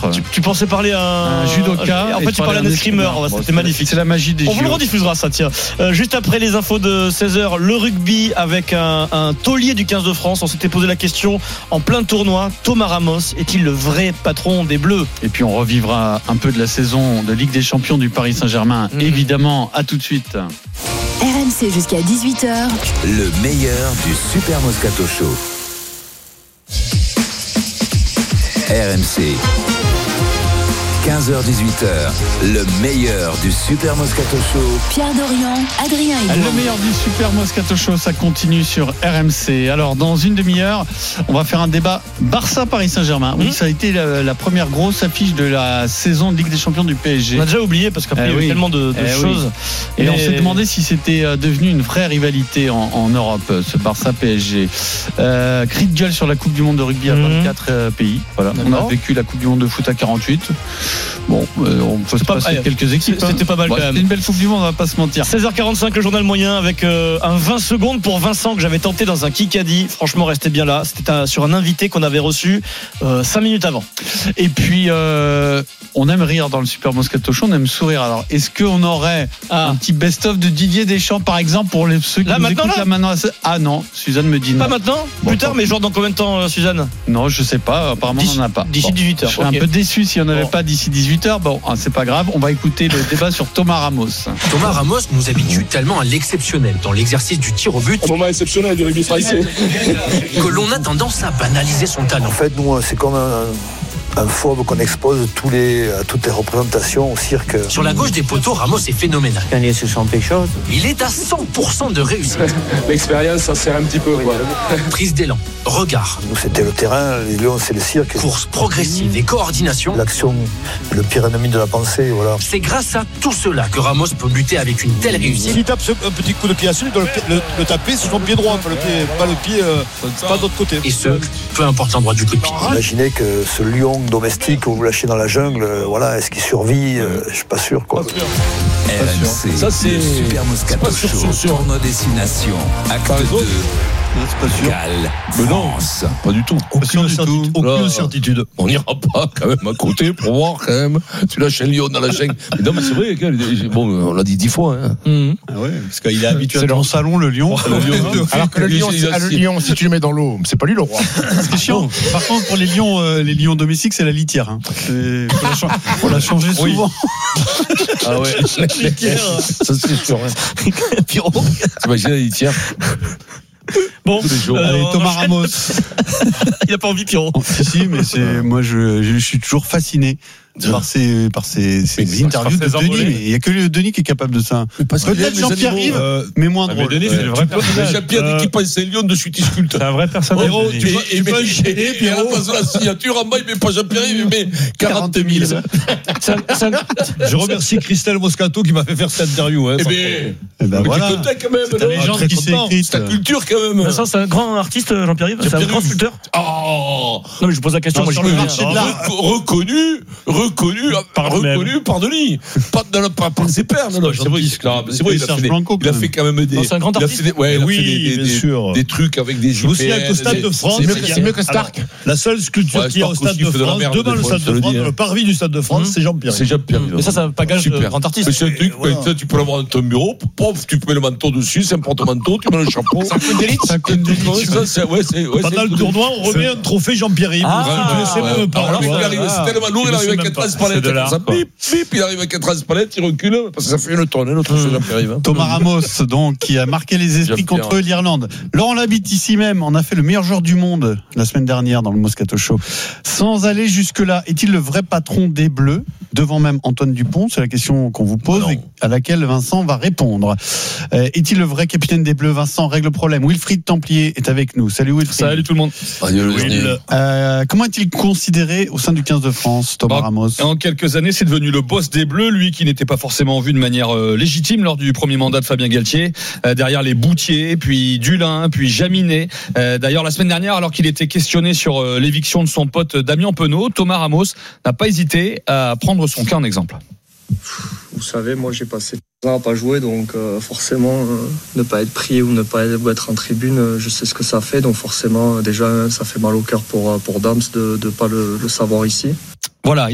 titre. Tu pensais parler à un judoka. En fait, tu parlais à un escrimeur. C'était magnifique. C'est la magie des JO. On JO. vous le rediffusera, ça, tiens. Juste après les infos de 16h, le rugby avec un taulier du 15 de France. On s'était posé la question en plein tournoi. Thomas Ramos est-il le vrai patron des Bleus? Et puis on revivra un peu de la saison de Ligue des Champions du Paris Saint-Germain. Évidemment, à tout de suite. RMC jusqu'à 18h. Le meilleur du Super Moscato Show. RMC. 15h-18h, le meilleur du Super Moscato Show. Pierre Dorian, Adrien Aigouin. Le meilleur du Super Moscato Show, ça continue sur RMC. Alors, dans une demi-heure, on va faire un débat Barça-Paris Saint-Germain. Oui, ça a été la première grosse affiche de la saison de Ligue des Champions du PSG. On a déjà oublié parce qu'après, il y a eu tellement de choses. Et on s'est demandé si c'était devenu une vraie rivalité en Europe, ce Barça-PSG. Cri de gueule sur la Coupe du Monde de rugby à 24 pays. Voilà. On a vécu la Coupe du Monde de foot à 48. Bon, on peut se passer quelques équipes. C'était pas mal quand même. C'était une belle Coupe du Monde, on va pas se mentir. 16h45, le journal moyen avec un 20 secondes pour Vincent que j'avais tenté dans un Kikadi. Franchement, restez bien là. C'était sur un invité qu'on avait reçu 5 minutes avant. Et puis, on aime rire dans le Super Moscato Show, on aime sourire. Alors, est-ce qu'on aurait un petit best-of de Didier Deschamps, par exemple, pour ceux qui nous écoutent là maintenant? Ah non, Suzanne me dit non. Pas maintenant? Plus tard, mais genre dans combien de temps, Suzanne? Non, je sais pas. Apparemment, on n'en a pas. D'ici 18h. Je serais un peu déçu si on n'avait pas d'ici 18h. Bon, c'est pas grave. On va écouter le débat sur Thomas Ramos. Thomas Ramos nous habitue tellement à l'exceptionnel dans l'exercice du tir au but. Un moment exceptionnel du rugby français. Que l'on a tendance à banaliser son talent. En fait, nous, c'est comme un fauve qu'on expose à toutes les représentations au cirque. Sur la gauche des poteaux, Ramos est phénoménal. Gagner, ce sont quelque chose. Il est à 100% de réussite. L'expérience, ça sert un petit peu, quoi. Prise d'élan, regard. Nous, c'était le terrain, les lions, c'est le cirque. Course progressive et coordination. L'action, le pire ennemi de la pensée, voilà. C'est grâce à tout cela que Ramos peut lutter avec une telle réussite. S'il tape un petit coup de pied à celui, il doit le taper sur son pied droit, pas le pied pas de l'autre côté. Et ce, peu importe l'endroit du coup de pied. Imaginez que ce lion domestique que vous lâchez dans la jungle, voilà, est-ce qu'il survit? Je suis pas sûr, quoi. RMC, ça, c'est le Super Moscato Show, tournoi destination, acte 2. C'est pas sûr. Gal, Mais non, France. pas du tout. Aucune certitude. On n'ira pas quand même à côté pour voir quand même. Tu lâches un lion dans la jungle. Mais non, mais c'est vrai, bon, on l'a dit 10 fois. Hein. Ah ouais, parce qu'il est habitué C'est à dans salon, le lion. Alors que le lion, si tu le mets dans l'eau, c'est pas lui le roi. C'est chiant. Par contre, pour les lions domestiques, c'est la litière. Hein. Faut la changer souvent. Ah ouais. Ça, c'est sûr. Pierrot. T'imagines la litière? Bon, Allez, Thomas Ramos. Il n'a pas envie, Pierrot. Si, mais moi, je suis toujours fasciné par ces interviews de Denis. Mais il n'y a que Denis qui est capable de ça. Peut-être Jean-Pierre-Yves, mais moins drôle. Denis, c'est le vrai personnage. Jean-Pierre, dès qu'il pense à un lion, de suite, il sculpte. C'est un vrai personnage. Pierrot, tu peux enchaîner, puis à la place de la signature, en bas, il met pas Jean-Pierre-Yves, il met 40 000. Je remercie Christelle Moscato qui m'a fait faire cette interview. Hein, Tu voilà. comptais quand même, C'est ta légende qui s'est écrite. c'est ta culture quand même. Vincent, c'est un grand artiste, Jean-Pierre-Yves. C'est un grand sculpteur. Oh, Non, mais je pose la question. Non, Moi, sur je le peux marché dire. de l'art. reconnu par Denis. Pas par ses pairs. Non, c'est vrai. C'est vrai, il a fait quand même des. C'est un grand artiste. Des trucs avec des Je vous signale qu'au Stade de France, C'est mieux que Stark. la seule sculpture qu'il y a au Stade de France, devant le Stade de France, le parvis du Stade de France, c'est Jean-Pierre. C'est Jean-Pierre. Mais ça c'est pas gage de grand artiste. Mais c'est un truc, ça, tu peux l'avoir dans ton bureau, pof, tu mets le manteau dessus, c'est un porte-manteau, tu mets le chapeau. C'est un coup d'élite. Pendant le tournoi, on remet un trophée Jean-Pierre-Yves. C'est tellement lourd, il arrive avec un transpalette. Il arrive avec un transpalette, il recule, parce que ça fait une tonne, notre Jean-Pierre-Yves. Thomas Ramos, donc, qui a marqué les esprits contre l'Irlande. Laurent Labitte, ici même, on a fait le meilleur joueur du monde la semaine dernière dans le Moscato Show. Sans aller jusque-là, est-il le vrai patron des Bleus? Devant même Antoine Dupont, c'est la question qu'on vous pose et à laquelle Vincent va répondre. Est-il le vrai capitaine des Bleus? Vincent règle le problème. Wilfried Templier est avec nous. Salut Wilfried. Salut tout le monde. Comment est-il considéré au sein du 15 de France, Thomas Ramos? En quelques années, c'est devenu le boss des Bleus, lui qui n'était pas forcément vu de manière légitime lors du premier mandat de Fabien Galtier. Derrière les Boutier, puis Dulin, puis Jaminet. D'ailleurs, la semaine dernière, alors qu'il était questionné sur l'éviction de son pote Damien Penaud, Thomas Ramos n'a pas hésité à prendre son cas en exemple. Vous savez, moi j'ai passé 2 ans à pas jouer, donc forcément ne pas être pris ou ne pas être en tribune, je sais ce que ça fait, donc forcément déjà ça fait mal au cœur pour Dams de ne pas le savoir ici. Voilà.